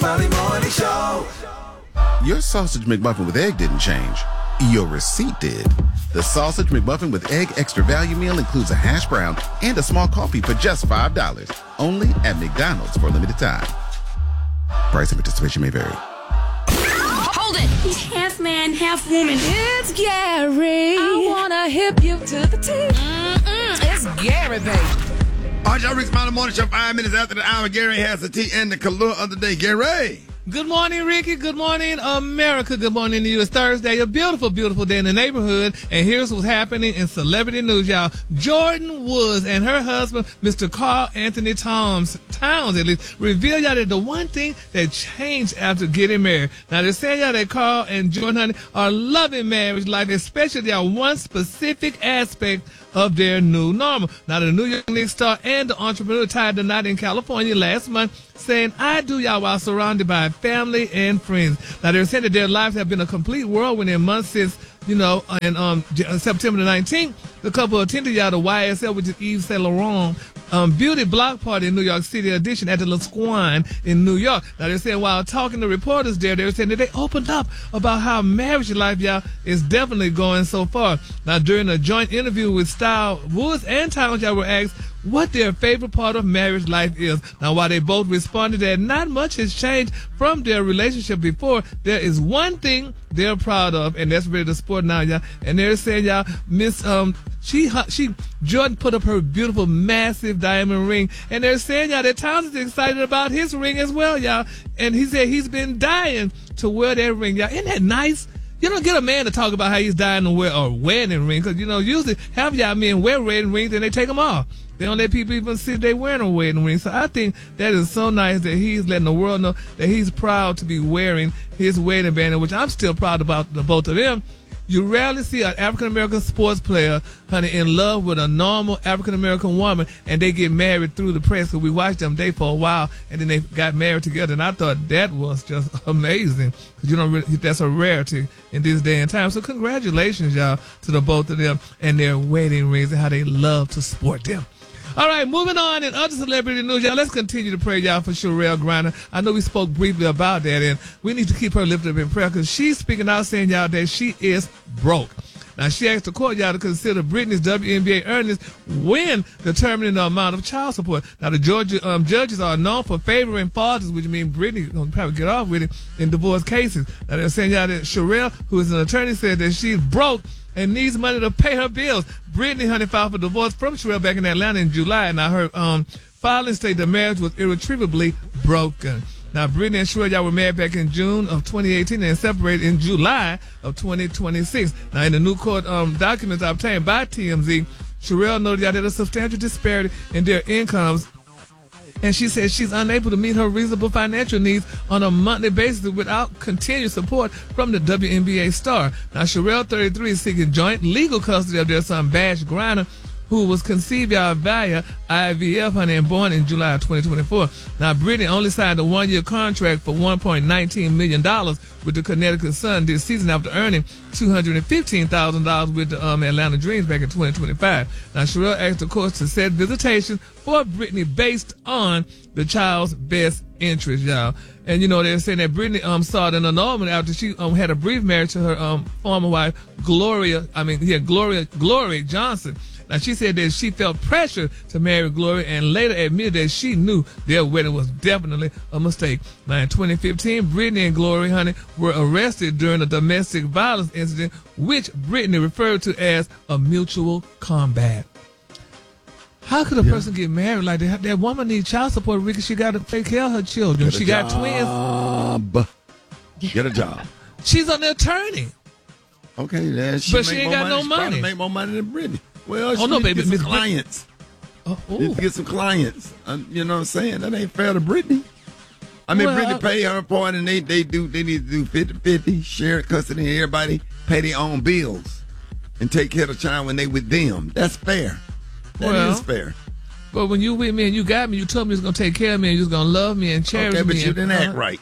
Smiley Morning Show. Your sausage McMuffin with egg didn't change. Your receipt did. The Sausage McMuffin with Egg Extra Value Meal includes a hash brown and a small coffee for just $5. Only at McDonald's for a limited time. Price and participation may vary. Hold it! He's half man, half woman. It's Gary. I wanna hip you to the T. It's Gary, baby. All right, y'all, Rick Smiley Morning Show, 5 minutes after the hour. Gary has the tea and the color of the day. Gary. Good morning, Ricky. Good morning, America. Good morning to you. It's Thursday, a beautiful, beautiful day in the neighborhood. And here's what's happening in celebrity news, y'all. Jordan Woods and her husband, Mr. Carl Anthony Towns, at least, revealed y'all that the one thing that changed after getting married. Now, they're saying y'all that Carl and Jordan, honey, are loving marriage life, especially y'all one specific aspect of their new normal. Now, the New York Knicks star and the entrepreneur tied the knot in California last month, saying, I do y'all while surrounded by family and friends. Now, they're saying that their lives have been a complete whirlwind in months since, in September the 19th, the couple attended y'all the YSL, which is Yves Saint Laurent, beauty block party in New York City edition at the La Squan in New York. Now, they're saying while talking to reporters there, they were saying that they opened up about how marriage life, y'all, is definitely going so far. Now, during a joint interview with Style, Woods and Towns, y'all were asked what their favorite part of marriage life is. Now, while they both responded that not much has changed from their relationship before, there is one thing they're proud of, and that's really the sport now, y'all. And they're saying, y'all, Jordan put up her beautiful, massive diamond ring, and they're saying, y'all, that Towns is excited about his ring as well, y'all. And he said he's been dying to wear that ring, y'all. Isn't that nice? You don't get a man to talk about how he's dying to wear a wedding ring, because, usually half y'all men wear wedding rings and they take them off. They don't let people even see they wearing a wedding ring. So I think that is so nice that he's letting the world know that he's proud to be wearing his wedding band, which I'm still proud about the both of them. You rarely see an African-American sports player, honey, in love with a normal African-American woman, and they get married through the press. Because we watched them date for a while, and then they got married together. And I thought that was just amazing. Because that's a rarity in this day and time. So congratulations, y'all, to the both of them and their wedding rings and how they love to sport them. All right, moving on in other celebrity news, y'all. Let's continue to pray, y'all, for Sherelle Griner. I know we spoke briefly about that, and we need to keep her lifted up in prayer because she's speaking out saying, y'all, that she is broke. Now, she asked the court, y'all, to consider Britney's WNBA earnings when determining the amount of child support. Now, the Georgia judges are known for favoring fathers, which means Britney will probably get off with it in divorce cases. Now, they're saying, y'all, that Sherelle, who is an attorney, said that she's broke and needs money to pay her bills. Britney, honey, filed for divorce from Sherelle back in Atlanta in July. Now, her filing stated the marriage was irretrievably broken. Now, Britney and Sherelle, y'all were married back in June of 2018 and separated in July of 2026. Now, in the new court documents obtained by TMZ, Sherelle noted y'all that a substantial disparity in their incomes, and she says she's unable to meet her reasonable financial needs on a monthly basis without continued support from the WNBA star. Now, Sherelle, 33, is seeking joint legal custody of their son, Bash Griner, who was conceived via IVF, honey, and born in July of 2024. Now, Britney only signed a one-year contract for $1.19 million with the Connecticut Sun this season after earning $215,000 with the Atlanta Dreams back in 2025. Now, Sherelle asked the courts to set visitation for Britney based on the child's best interest, y'all. And, they're saying that Britney sought an annulment after she had a brief marriage to her former wife, Gloria Johnson. Now, she said that she felt pressure to marry Gloria and later admitted that she knew their wedding was definitely a mistake. Now, in 2015, Britney and Gloria, honey, were arrested during a domestic violence incident, which Britney referred to as a mutual combat. How could a person get married like that? That woman needs child support, Ricky. She got to take care of her children. She got twins. Get a job. She's an attorney. Okay, but she ain't got no money. She make more money than Britney. Well, she get some clients. Need to get some clients. You know what I'm saying? That ain't fair to Britney. I mean, Britney pay her part, and they need to do 50-50, share custody, and everybody pay their own bills and take care of the child when they with them. That's fair. That is fair. But when you with me and you got me, you told me you was going to take care of me and you was going to love me and cherish me. Okay, but you didn't act right.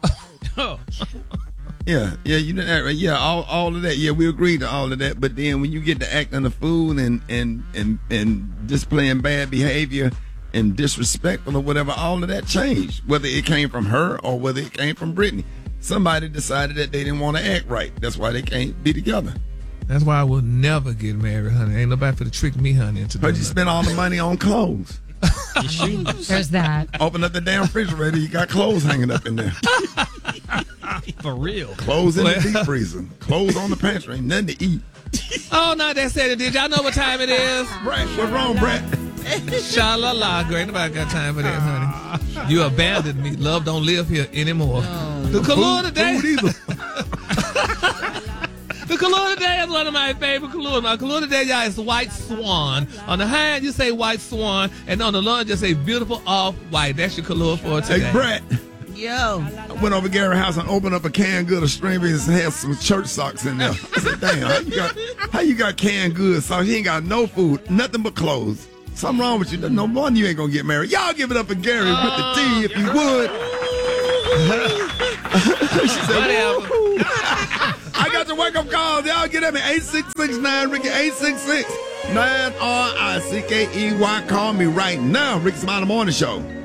Yeah, you didn't act right. Yeah, all of that. Yeah, we agreed to all of that. But then when you get to acting a fool and displaying bad behavior and disrespectful or whatever, all of that changed. Whether it came from her or whether it came from Brittany. Somebody decided that they didn't want to act right. That's why they can't be together. That's why I will never get married, honey. Ain't nobody for to trick me, honey, into doing But you spend all the money on clothes. There's that. Open up the damn refrigerator, you got clothes hanging up in there. For real. Clothes in the deep freezer. Clothes on the pantry. Ain't nothing to eat. Oh, no, that's it. Did y'all know what time it is? Brett, what's wrong, Brett? Sha-la-la, girl. Ain't nobody got time for that, honey. You abandoned me. Love don't live here anymore. The color today. The color today is one of my favorite colors. My color today, y'all, is white swan. On the hand, you say white swan, and on the low, just say beautiful off-white. That's your color for today. Hey, Brett. Yo. I went over to Gary's house and opened up a canned good of strawberries and had some church socks in there. I said, damn, how you got canned good socks? You ain't got no food, nothing but clothes. Something wrong with you. No wonder you ain't gonna get married. Y'all give it up for Gary with the T if you would. She said, whatever. I got the wake-up calls. Y'all get at me. 866-9-RICKY. 866-9-RICKEY. Call me right now. Ricky Smiley Morning Show.